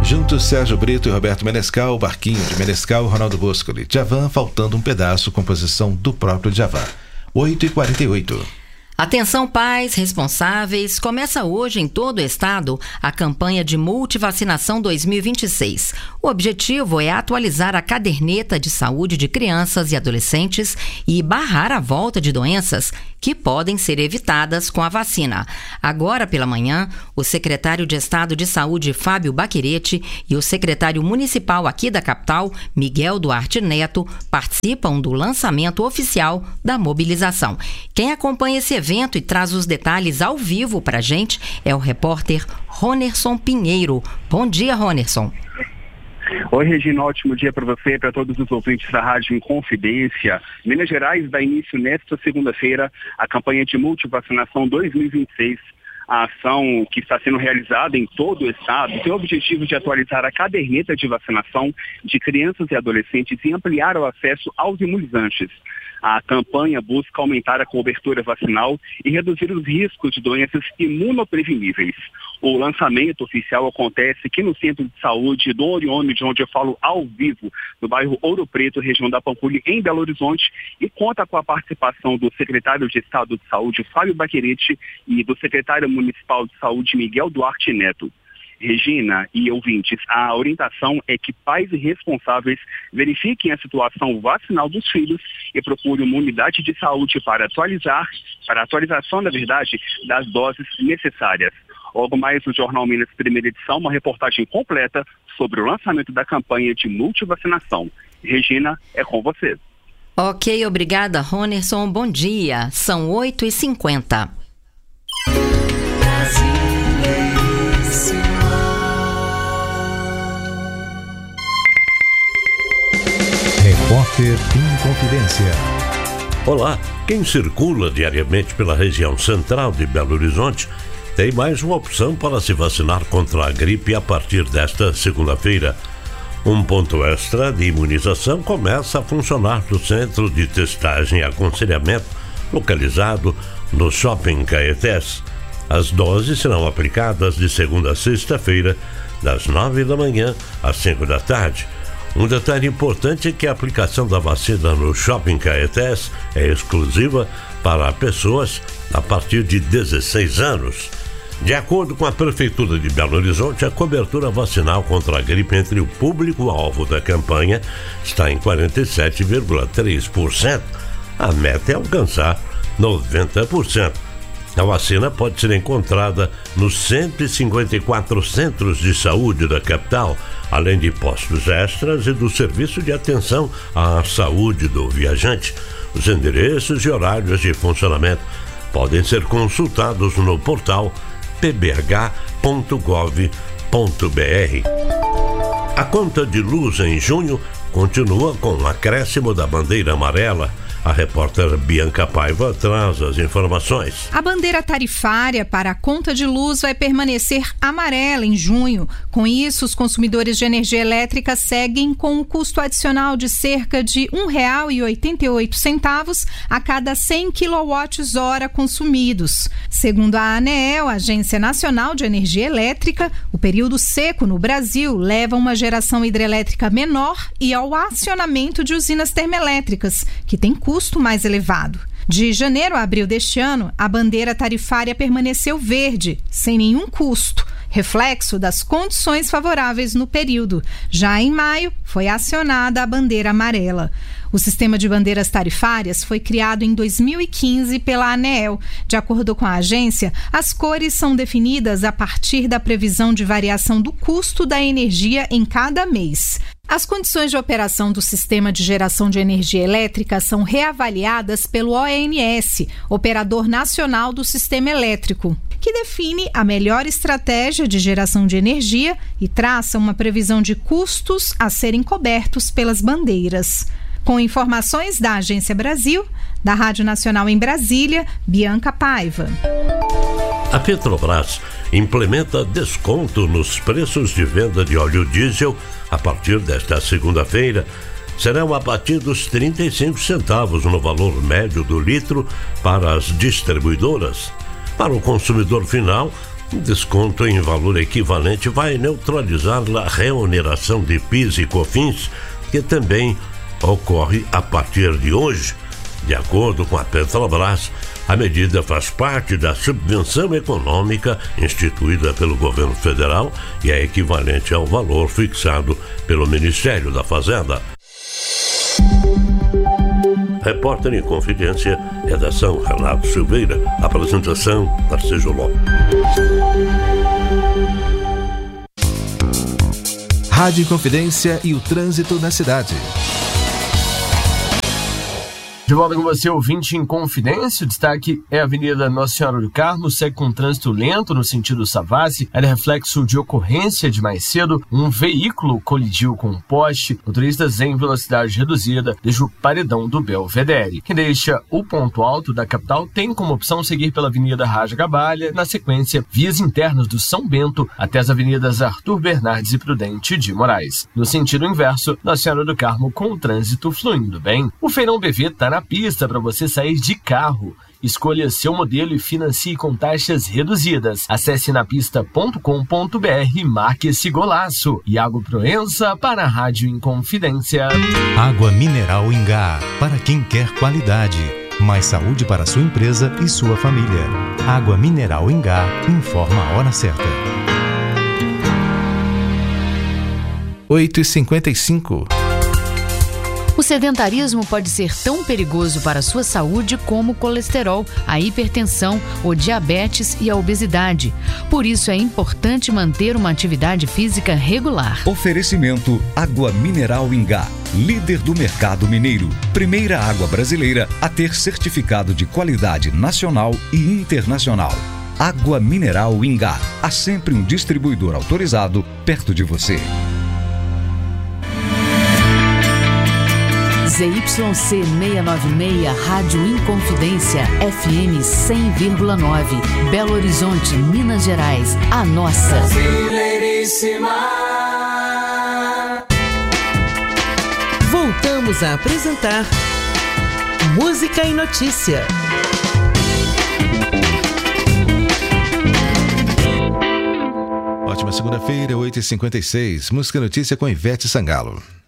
Juntos, Sérgio Brito e Roberto Menescal, Barquinho de Menescal, Ronaldo Boscoli. Djavan, faltando um pedaço, composição do próprio Djavan. 8h48. Atenção pais responsáveis, começa hoje em todo o estado a campanha de multivacinação 2026. O objetivo é atualizar a caderneta de saúde de crianças e adolescentes e barrar a volta de doenças que podem ser evitadas com a vacina. Agora pela manhã, o secretário de Estado de Saúde, Fábio Baccheretti, e o secretário municipal aqui da capital, Miguel Duarte Neto, participam do lançamento oficial da mobilização. Quem acompanha esse evento e traz os detalhes ao vivo para a gente é o repórter Ronerson Pinheiro. Bom dia, Ronerson. Oi, Regina, ótimo dia para você e para todos os ouvintes da Rádio Inconfidência. Minas Gerais dá início nesta segunda-feira a campanha de multivacinação 2026. A ação que está sendo realizada em todo o estado tem o objetivo de atualizar a caderneta de vacinação de crianças e adolescentes e ampliar o acesso aos imunizantes. A campanha busca aumentar a cobertura vacinal e reduzir os riscos de doenças imunopreveníveis. O lançamento oficial acontece aqui no Centro de Saúde do Orione, de onde eu falo ao vivo, no bairro Ouro Preto, região da Pampulha, em Belo Horizonte, e conta com a participação do secretário de Estado de Saúde, Fábio Baccheretti, e do secretário municipal de Saúde, Miguel Duarte Neto. Regina e ouvintes, a orientação é que pais e responsáveis verifiquem a situação vacinal dos filhos e procurem uma unidade de saúde para a atualização, na verdade, das doses necessárias. Logo mais no Jornal Minas, primeira edição, uma reportagem completa sobre o lançamento da campanha de multivacinação. Regina, é com você. Ok, obrigada, Ronerson. Bom dia. São 8h50. Repórter Inconfidência. Olá, quem circula diariamente pela região central de Belo Horizonte tem mais uma opção para se vacinar contra a gripe a partir desta segunda-feira. Um ponto extra de imunização começa a funcionar no Centro de Testagem e Aconselhamento, localizado no Shopping Caetés. As doses serão aplicadas de segunda a sexta-feira, das 9 da manhã às 5 da tarde. Um detalhe importante é que a aplicação da vacina no Shopping Caetés é exclusiva para pessoas a partir de 16 anos. De acordo com a Prefeitura de Belo Horizonte, a cobertura vacinal contra a gripe entre o público-alvo da campanha está em 47,3%. A meta é alcançar 90%. A vacina pode ser encontrada nos 154 centros de saúde da capital, além de postos extras e do serviço de atenção à saúde do viajante. Os endereços e horários de funcionamento podem ser consultados no portal pbh.gov.br. A conta de luz em junho continua com o acréscimo da bandeira amarela. A repórter Bianca Paiva traz as informações. A bandeira tarifária para a conta de luz vai permanecer amarela em junho. Com isso, os consumidores de energia elétrica seguem com um custo adicional de cerca de R$ 1,88 a cada 100 kWh consumidos. Segundo a ANEEL, Agência Nacional de Energia Elétrica, o período seco no Brasil leva a uma geração hidrelétrica menor e ao acionamento de usinas termoelétricas, que têm custo mais elevado. De janeiro a abril deste ano, a bandeira tarifária permaneceu verde, sem nenhum custo, reflexo das condições favoráveis no período. Já em maio, foi acionada a bandeira amarela. O sistema de bandeiras tarifárias foi criado em 2015 pela ANEEL. De acordo com a agência, as cores são definidas a partir da previsão de variação do custo da energia em cada mês. As condições de operação do sistema de geração de energia elétrica são reavaliadas pelo ONS, Operador Nacional do Sistema Elétrico, que define a melhor estratégia de geração de energia e traça uma previsão de custos a serem cobertos pelas bandeiras. Com informações da Agência Brasil, da Rádio Nacional em Brasília, Bianca Paiva. A Petrobras implementa desconto nos preços de venda de óleo diesel a partir desta segunda-feira. Serão abatidos 35 centavos no valor médio do litro para as distribuidoras. Para o consumidor final, Um desconto em valor equivalente vai neutralizar a reoneração de PIS e COFINS, que também ocorre a partir de hoje. De acordo com a Petrobras, a medida faz parte da subvenção econômica instituída pelo governo federal e é equivalente ao valor fixado pelo Ministério da Fazenda. Repórter em Confidência, redação Renato Silveira, apresentação Tarcísio Lopes. Rádio Confidência e o trânsito na cidade. De volta com você, ouvinte em Confidência. O destaque é a Avenida Nossa Senhora do Carmo, segue com trânsito lento no sentido Savassi. É reflexo de ocorrência de mais cedo. Um veículo colidiu com um poste. Motoristas em velocidade reduzida deixa o paredão do Belvedere. Quem deixa o ponto alto da capital tem como opção seguir pela Avenida Raja Gabalha, na sequência, vias internas do São Bento até as avenidas Arthur Bernardes e Prudente de Moraes. No sentido inverso, Nossa Senhora do Carmo com o trânsito fluindo bem. O Feirão BV está na pista para você sair de carro. Escolha seu modelo e financie com taxas reduzidas. Acesse napista.com.br e marque esse golaço. Iago Proença para a Rádio Inconfidência. Água mineral Ingá, para quem quer qualidade. Mais saúde para sua empresa e sua família. Água mineral Ingá, informa a hora certa. 8h55. O sedentarismo pode ser tão perigoso para a sua saúde como o colesterol, a hipertensão, o diabetes e a obesidade. Por isso é importante manter uma atividade física regular. Oferecimento Água Mineral Ingá, líder do mercado mineiro. Primeira água brasileira a ter certificado de qualidade nacional e internacional. Água Mineral Ingá. Há sempre um distribuidor autorizado perto de você. ZYC 696, Rádio Inconfidência, FM 100,9, Belo Horizonte, Minas Gerais, a nossa. Brasileiríssima. Voltamos a apresentar Música e Notícia. Ótima segunda-feira, 8h56. Música e Notícia com Ivete Sangalo.